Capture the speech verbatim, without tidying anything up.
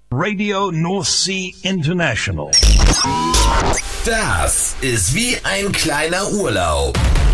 Radio North Sea International. Das ist wie ein kleiner Urlaub.